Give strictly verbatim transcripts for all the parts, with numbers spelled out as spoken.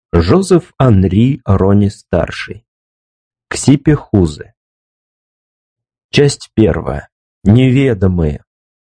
Жозеф Анри Рони-старший. Ксипе-Хузе. Часть первая. Неведомые.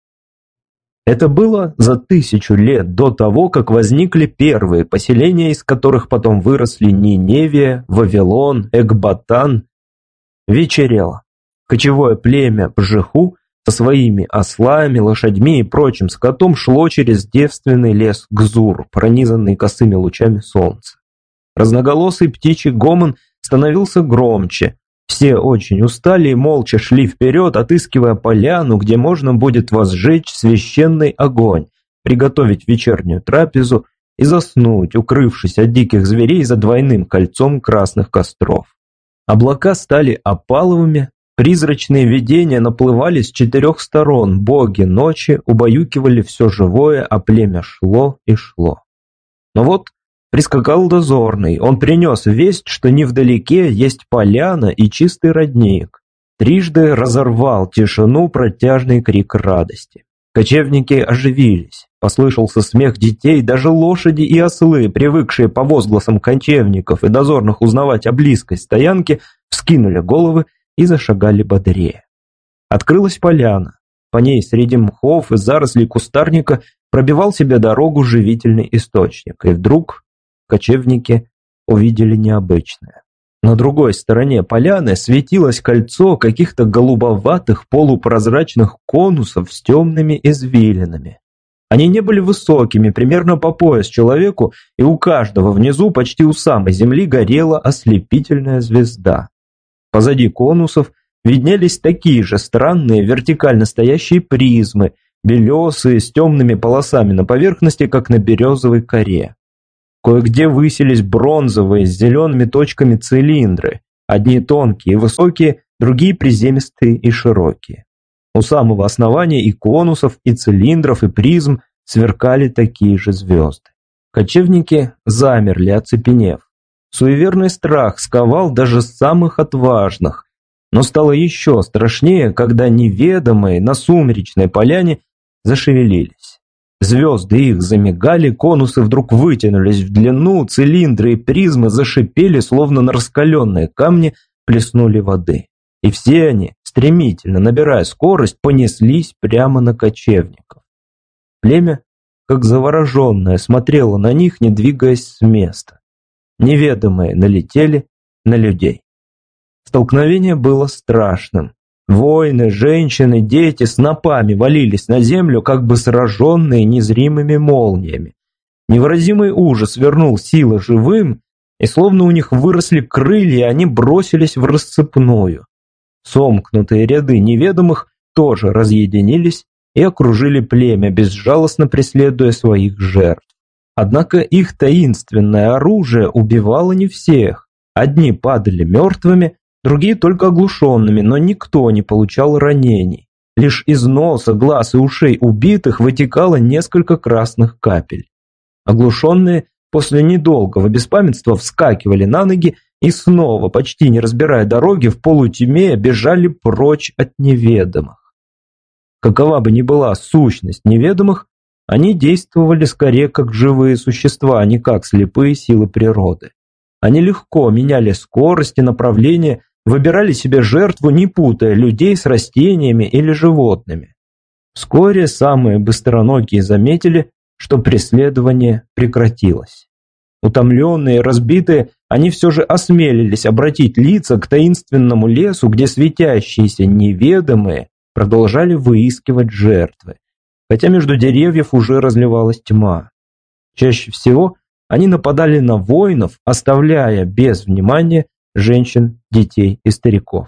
Это было за тысячу лет до того, как возникли первые поселения, из которых потом выросли Ниневия, Вавилон, Экбатан. Вечерело. Кочевое племя Бжеху со своими ослами, лошадьми и прочим скотом шло через девственный лес Гзур, пронизанный косыми лучами солнца. Разноголосый птичий гомон становился громче. Все очень устали и молча шли вперед, отыскивая поляну, где можно будет возжечь священный огонь, приготовить вечернюю трапезу и заснуть, укрывшись от диких зверей за двойным кольцом красных костров. Облака стали опаловыми, призрачные видения наплывали с четырех сторон, боги ночи убаюкивали все живое, а племя шло и шло. Но вот прискакал дозорный, он принес весть, что невдалеке есть поляна и чистый родник. Трижды разорвал тишину протяжный крик радости. Кочевники оживились, послышался смех детей, даже лошади и ослы, привыкшие по возгласам кочевников и дозорных узнавать о близкой стоянке, вскинули головы и зашагали бодрее. Открылась поляна, по ней среди мхов и зарослей кустарника пробивал себе дорогу живительный источник, и вдруг кочевники увидели необычное. На другой стороне поляны светилось кольцо каких-то голубоватых полупрозрачных конусов с темными извилинами. Они не были высокими, примерно по пояс человеку, и у каждого внизу, почти у самой земли, горела ослепительная звезда. Позади конусов виднелись такие же странные вертикально стоящие призмы, белесые, с темными полосами на поверхности, как на березовой коре. Кое-где высились бронзовые с зелеными точками цилиндры, одни тонкие и высокие, другие приземистые и широкие. У самого основания и конусов, и цилиндров, и призм сверкали такие же звезды. Кочевники замерли, оцепенев. Суеверный страх сковал даже самых отважных, но стало еще страшнее, когда неведомые на сумеречной поляне зашевелились. Звезды их замигали, конусы вдруг вытянулись в длину, цилиндры и призмы зашипели, словно на раскаленные камни плеснули воды. И все они, стремительно набирая скорость, понеслись прямо на кочевников. Племя, как завороженное, смотрело на них, не двигаясь с места. Неведомые налетели на людей. Столкновение было страшным. Воины, женщины, дети снопами валились на землю, как бы сраженные незримыми молниями. Невыразимый ужас вернул силы живым, и словно у них выросли крылья, они бросились в рассыпную. Сомкнутые ряды неведомых тоже разъединились и окружили племя, безжалостно преследуя своих жертв. Однако их таинственное оружие убивало не всех. Одни падали мертвыми, другие только оглушенными, но никто не получал ранений. Лишь из носа, глаз и ушей убитых вытекало несколько красных капель. Оглушенные после недолгого беспамятства вскакивали на ноги и снова, почти не разбирая дороги, в полутьме бежали прочь от неведомых. Какова бы ни была сущность неведомых, они действовали скорее как живые существа, а не как слепые силы природы. Они легко меняли скорость и направление, выбирали себе жертву, не путая людей с растениями или животными. Вскоре самые быстроногие заметили, что преследование прекратилось. Утомленные, разбитые, они все же осмелились обратить лица к таинственному лесу, где светящиеся неведомые продолжали выискивать жертвы, хотя между деревьев уже разливалась тьма. Чаще всего они нападали на воинов, оставляя без внимания женщин, детей и стариков.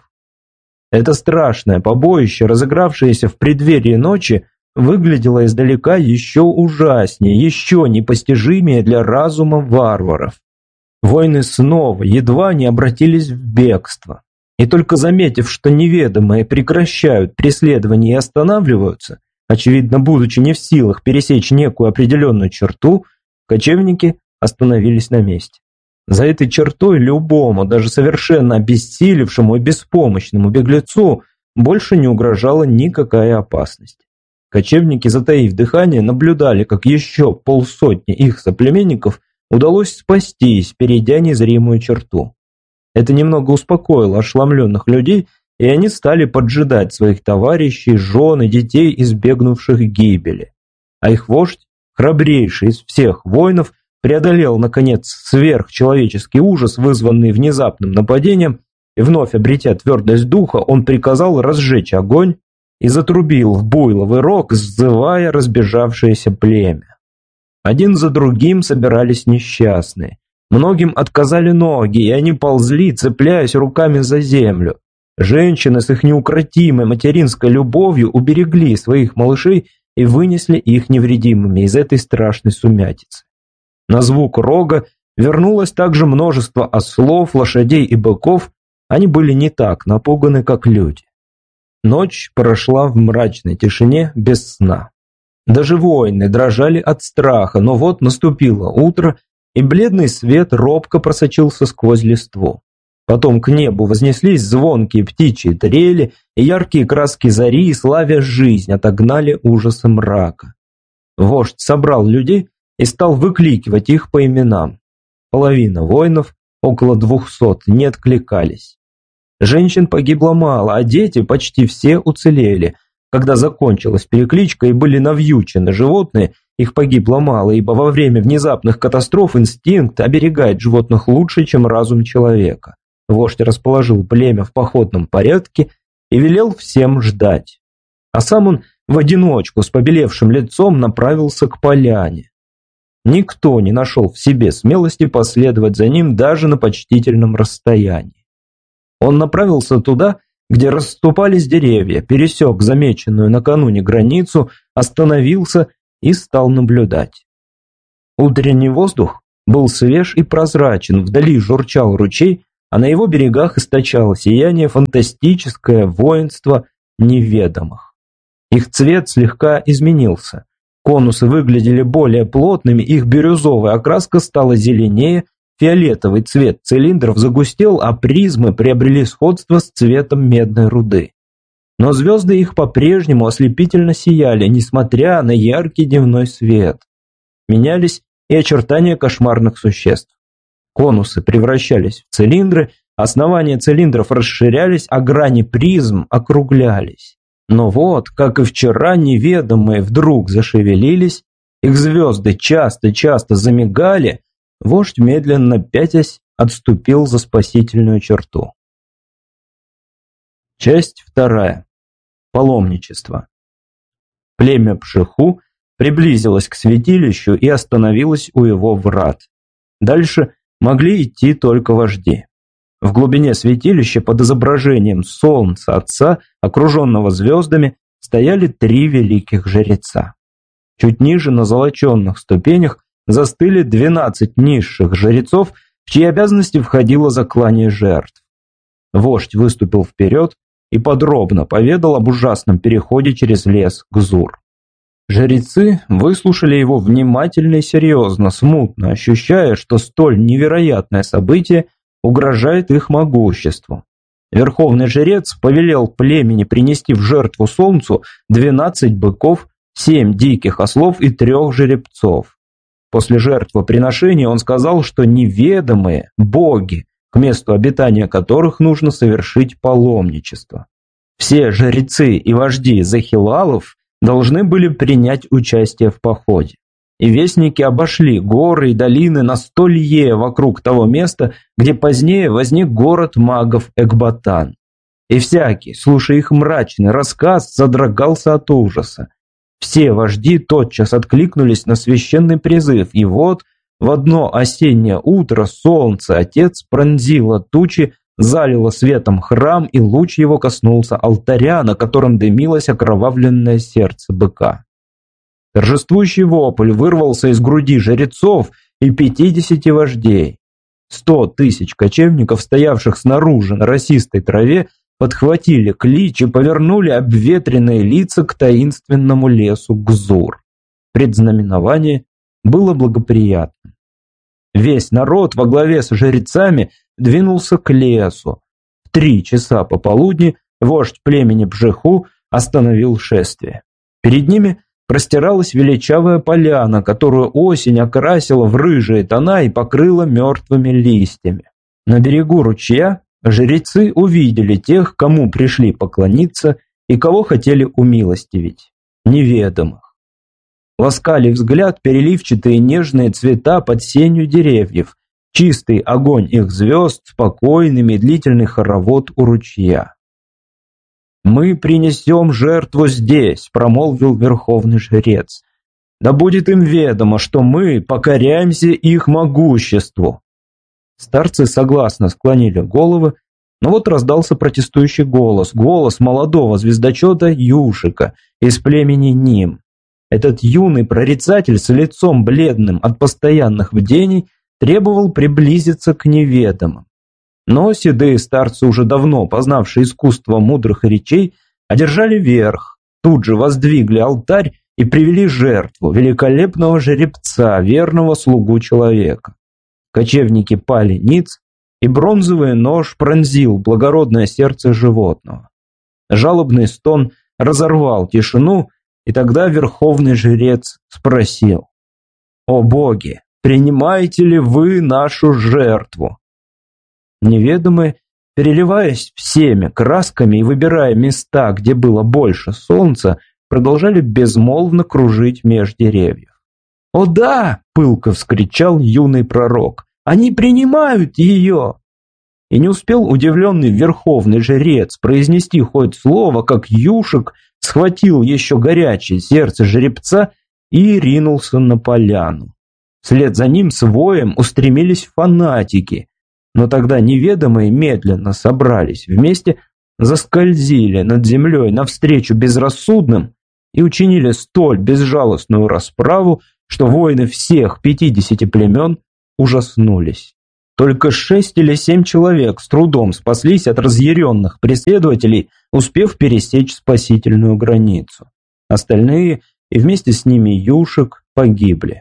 Это страшное побоище, разыгравшееся в преддверии ночи, выглядело издалека еще ужаснее, еще непостижимее для разума варваров. Воины снова едва не обратились в бегство. И только заметив, что неведомые прекращают преследование и останавливаются, очевидно, будучи не в силах пересечь некую определенную черту, кочевники остановились на месте. За этой чертой любому, даже совершенно обессилевшему и беспомощному беглецу, больше не угрожала никакая опасность. Кочевники, затаив дыхание, наблюдали, как еще полсотни их соплеменников удалось спастись, перейдя незримую черту. Это немного успокоило ошеломленных людей, и они стали поджидать своих товарищей, жен и детей, избегнувших гибели. А их вождь, храбрейший из всех воинов, преодолел, наконец, сверхчеловеческий ужас, вызванный внезапным нападением, и вновь обретя твердость духа, он приказал разжечь огонь и затрубил в буйловый рог, сзывая разбежавшееся племя. Один за другим собирались несчастные. Многим отказали ноги, и они ползли, цепляясь руками за землю. Женщины с их неукротимой материнской любовью уберегли своих малышей и вынесли их невредимыми из этой страшной сумятицы. На звук рога вернулось также множество ослов, лошадей и быков. Они были не так напуганы, как люди. Ночь прошла в мрачной тишине без сна. Даже воины дрожали от страха, но вот наступило утро, и бледный свет робко просочился сквозь листву. Потом к небу вознеслись звонкие птичьи трели, и яркие краски зари, славя жизнь, отогнали ужасы мрака. Вождь собрал людей и стал выкликивать их по именам. Половина воинов, около двухсот, не откликались. Женщин погибло мало, а дети почти все уцелели. Когда закончилась перекличка и были навьючены животные, их погибло мало, ибо во время внезапных катастроф инстинкт оберегает животных лучше, чем разум человека. Вождь расположил племя в походном порядке и велел всем ждать. А сам он в одиночку с побелевшим лицом направился к поляне. Никто не нашел в себе смелости последовать за ним даже на почтительном расстоянии. Он направился туда, где расступались деревья, пересек замеченную накануне границу, остановился и стал наблюдать. Утренний воздух был свеж и прозрачен, вдали журчал ручей, а на его берегах источало сияние фантастическое воинство неведомых. Их цвет слегка изменился. Конусы выглядели более плотными, их бирюзовая окраска стала зеленее, фиолетовый цвет цилиндров загустел, а призмы приобрели сходство с цветом медной руды. Но звезды их по-прежнему ослепительно сияли, несмотря на яркий дневной свет. Менялись и очертания кошмарных существ. Конусы превращались в цилиндры, основания цилиндров расширялись, а грани призм округлялись. Но вот, как и вчера, неведомые вдруг зашевелились, их звезды часто-часто замигали, вождь, медленно пятясь, отступил за спасительную черту. Часть вторая. Паломничество. Племя Пшеху приблизилось к святилищу и остановилось у его врат. Дальше могли идти только вожди. В глубине святилища под изображением солнца отца, окруженного звездами, стояли три великих жреца. Чуть ниже, на золоченных ступенях, застыли двенадцать низших жрецов, в чьи обязанности входило заклание жертв. Вождь выступил вперед и подробно поведал об ужасном переходе через лес Гзур. Жрецы выслушали его внимательно и серьезно, смутно ощущая, что столь невероятное событие угрожает их могуществу. Верховный жрец повелел племени принести в жертву солнцу двенадцать быков, семь диких ослов и трех жеребцов. После жертвоприношения он сказал, что неведомые боги, к месту обитания которых нужно совершить паломничество. Все жрецы и вожди захилалов должны были принять участие в походе. И вестники обошли горы и долины на сто лье вокруг того места, где позднее возник город магов Экбатан. И всякий, слушая их мрачный рассказ, содрогался от ужаса. Все вожди тотчас откликнулись на священный призыв, и вот в одно осеннее утро солнце отец пронзило тучи, залило светом храм, и луч его коснулся алтаря, на котором дымилось окровавленное сердце быка. Торжествующий вопль вырвался из груди жрецов и пятидесяти вождей. Сто тысяч кочевников, стоявших снаружи на росистой траве, подхватили клич и повернули обветренные лица к таинственному лесу Гзур. Предзнаменование было благоприятным. Весь народ во главе с жрецами двинулся к лесу. В три часа пополудни вождь племени Пшеху остановил шествие. Перед ними простиралась величавая поляна, которую осень окрасила в рыжие тона и покрыла мертвыми листьями. На берегу ручья жрецы увидели тех, кому пришли поклониться и кого хотели умилостивить, неведомых. Ласкали взгляд переливчатые нежные цвета под сенью деревьев, чистый огонь их звезд, спокойный медлительный хоровод у ручья. «Мы принесем жертву здесь», — промолвил верховный жрец. «Да будет им ведомо, что мы покоряемся их могуществу». Старцы согласно склонили головы, но вот раздался протестующий голос, голос молодого звездочета Юшика из племени Ним. Этот юный прорицатель с лицом бледным от постоянных бдений требовал приблизиться к неведомым. Но седые старцы, уже давно познавшие искусство мудрых речей, одержали верх, тут же воздвигли алтарь и привели жертву великолепного жеребца, верного слугу человека. Кочевники пали ниц, и бронзовый нож пронзил благородное сердце животного. Жалобный стон разорвал тишину, и тогда верховный жрец спросил: «О боги, принимаете ли вы нашу жертву?» Неведомые, переливаясь всеми красками и выбирая места, где было больше солнца, продолжали безмолвно кружить меж деревьев. «О да!» — пылко вскричал юный пророк. «Они принимают ее!» И не успел удивленный верховный жрец произнести хоть слово, как Юшик схватил еще горячее сердце жеребца и ринулся на поляну. Вслед за ним с воем устремились фанатики, но тогда неведомые медленно собрались вместе, заскользили над землей навстречу безрассудным и учинили столь безжалостную расправу, что воины всех пятидесяти племен ужаснулись. Только шесть или семь человек с трудом спаслись от разъяренных преследователей, успев пересечь спасительную границу. Остальные, и вместе с ними Юшик, погибли.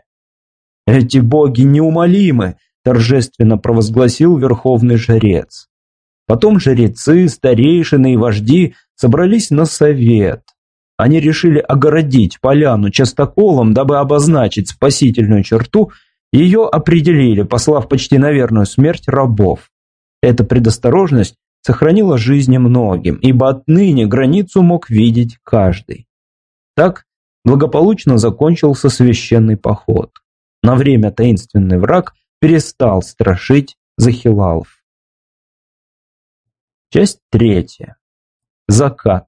«Эти боги неумолимы!» – торжественно провозгласил верховный жрец. Потом жрецы, старейшины и вожди собрались на совет. Они решили огородить поляну частоколом, дабы обозначить спасительную черту. Ее определили, послав почти на верную смерть рабов. Эта предосторожность сохранила жизни многим, ибо отныне границу мог видеть каждый. Так благополучно закончился священный поход. На время таинственный враг перестал страшить захилалов. Часть третья. Закат.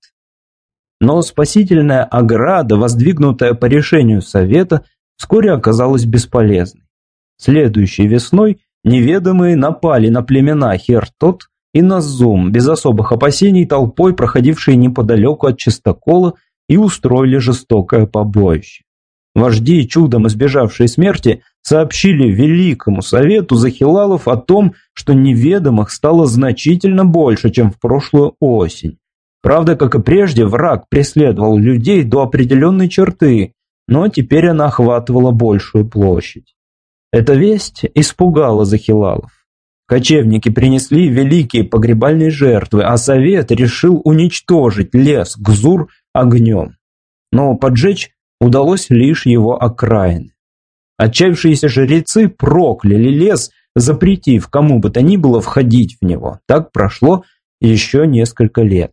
Но спасительная ограда, воздвигнутая по решению совета, вскоре оказалась бесполезной. Следующей весной неведомые напали на племена Хертот и Назум, без особых опасений толпой, проходившие неподалеку от чистокола, и устроили жестокое побоище. Вожди, чудом избежавшие смерти, сообщили Великому Совету захилалов о том, что неведомых стало значительно больше, чем в прошлую осень. Правда, как и прежде, враг преследовал людей до определенной черты, но теперь она охватывала большую площадь. Эта весть испугала захилалов. Кочевники принесли великие погребальные жертвы, а совет решил уничтожить лес Гзур огнем. Но поджечь удалось лишь его окраины. Отчаявшиеся жрецы прокляли лес, запретив кому бы то ни было входить в него. Так прошло еще несколько лет.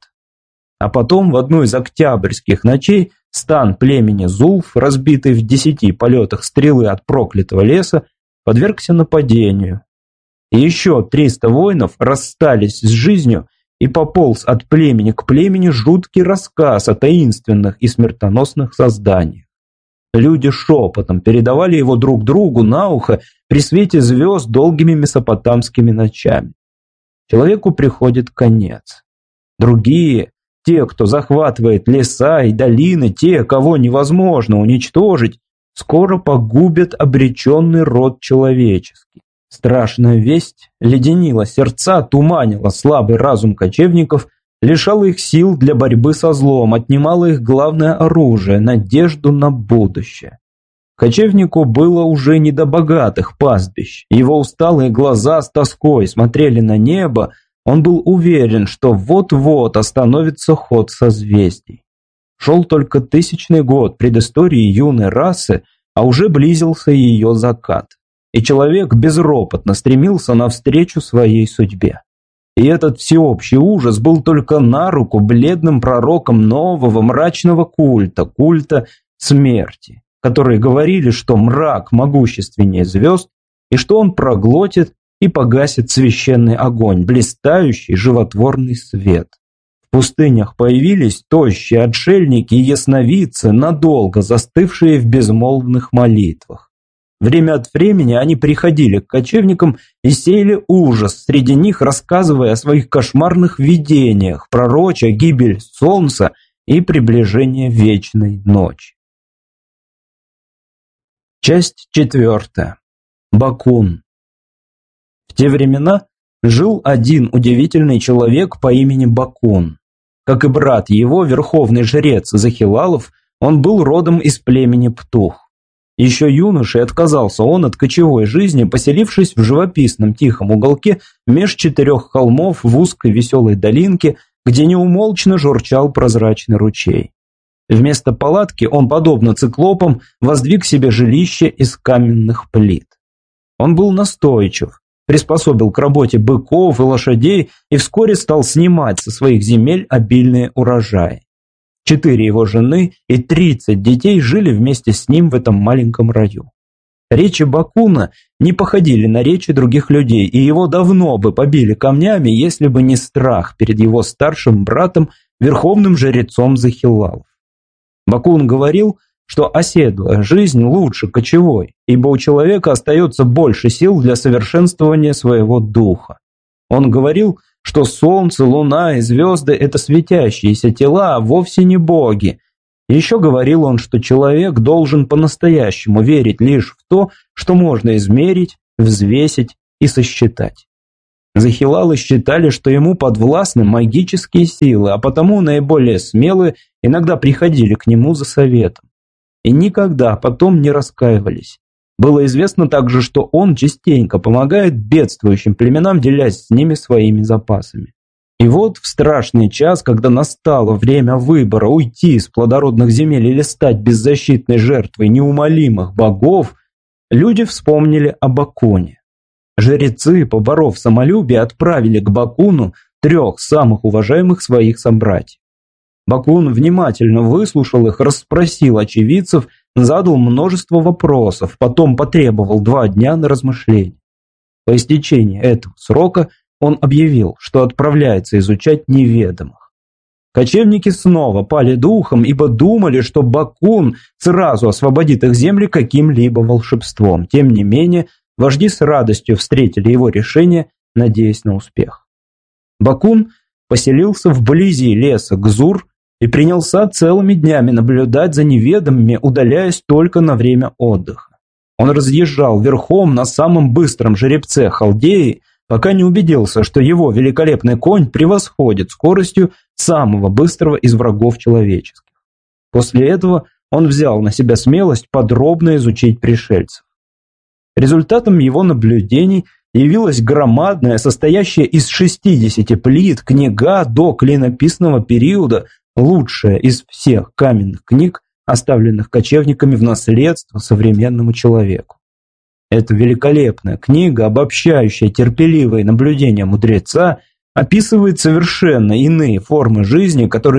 А потом в одну из октябрьских ночей стан племени Зулф, разбитый в десяти полетах стрелы от проклятого леса, подвергся нападению. И еще триста воинов расстались с жизнью, и пополз от племени к племени жуткий рассказ о таинственных и смертоносных созданиях. Люди шепотом передавали его друг другу на ухо при свете звезд долгими месопотамскими ночами. Человеку приходит конец. Другие, те, кто захватывает леса и долины, те, кого невозможно уничтожить, скоро погубят обреченный род человеческий. Страшная весть леденила сердца, туманила слабый разум кочевников, лишала их сил для борьбы со злом, отнимала их главное оружие – надежду на будущее. Кочевнику было уже не до богатых пастбищ. Его усталые глаза с тоской смотрели на небо. Он был уверен, что вот-вот остановится ход созвездий. Шел только тысячный год предыстории юной расы, а уже близился ее закат. И человек безропотно стремился навстречу своей судьбе. И этот всеобщий ужас был только на руку бледным пророкам нового мрачного культа, культа смерти, которые говорили, что мрак могущественнее звезд, и что он проглотит и погасит священный огонь, блистающий животворный свет. В пустынях появились тощие отшельники и ясновидцы, надолго застывшие в безмолвных молитвах. Время от времени они приходили к кочевникам и сеяли ужас, среди них рассказывая о своих кошмарных видениях, пророча гибель солнца и приближение вечной ночи. Часть четвертая. Бакун. В те времена жил один удивительный человек по имени Бакун. Как и брат его, верховный жрец Захилалов, он был родом из племени Птух. Еще юношей отказался он от кочевой жизни, поселившись в живописном тихом уголке меж четырех холмов в узкой веселой долинке, где неумолчно журчал прозрачный ручей. Вместо палатки он, подобно циклопам, воздвиг себе жилище из каменных плит. Он был настойчив, приспособил к работе быков и лошадей и вскоре стал снимать со своих земель обильные урожаи. Четыре его жены и тридцать детей жили вместе с ним в этом маленьком раю. Речи Бакуна не походили на речи других людей, и его давно бы побили камнями, если бы не страх перед его старшим братом, верховным жрецом Захилалов. Бакун говорил, что оседлая жизнь лучше кочевой, ибо у человека остается больше сил для совершенствования своего духа. Он говорил, что солнце, луна и звезды – это светящиеся тела, а вовсе не боги. Еще говорил он, что человек должен по-настоящему верить лишь в то, что можно измерить, взвесить и сосчитать. Захилалы считали, что ему подвластны магические силы, а потому наиболее смелые иногда приходили к нему за советом. И никогда потом не раскаивались. Было известно также, что он частенько помогает бедствующим племенам, делясь с ними своими запасами. И вот в страшный час, когда настало время выбора уйти из плодородных земель или стать беззащитной жертвой неумолимых богов, люди вспомнили о Бакуне. Жрецы, поборов самолюбие, отправили к Бакуну трех самых уважаемых своих собратьев. Бакун внимательно выслушал их, расспросил очевидцев, задал множество вопросов, потом потребовал два дня на размышление. По истечении этого срока он объявил, что отправляется изучать неведомых. Кочевники снова пали духом, ибо думали, что Бакун сразу освободит их земли каким-либо волшебством. Тем не менее, вожди с радостью встретили его решение, надеясь на успех. Бакун поселился вблизи леса Гзур и принялся целыми днями наблюдать за неведомыми, удаляясь только на время отдыха. Он разъезжал верхом на самом быстром жеребце Халдеи, пока не убедился, что его великолепный конь превосходит скоростью самого быстрого из врагов человеческих. После этого он взял на себя смелость подробно изучить пришельцев. Результатом его наблюдений явилась громадная, состоящая из шестидесяти плит, книга до клинописного периода, лучшая из всех каменных книг, оставленных кочевниками в наследство современному человеку. Эта великолепная книга, обобщающая терпеливые наблюдения мудреца, описывает совершенно иные формы жизни, которые